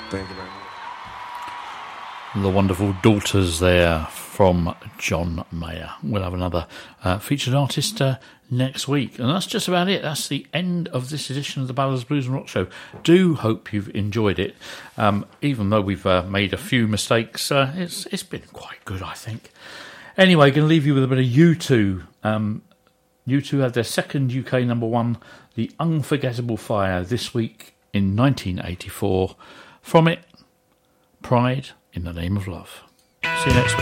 Thank you very much. The wonderful Daughters there from John Mayer. We'll have another featured artist next week. And that's just about it. That's the end of this edition of the Ballads, Blues and Rock Show. Do hope you've enjoyed it. Even though we've made a few mistakes, it's been quite good, I think. Anyway, going to leave you with a bit of U2. U2 had their second UK number one, The Unforgettable Fire, this week in 1984. From it, Pride in the Name of Love. See you next week.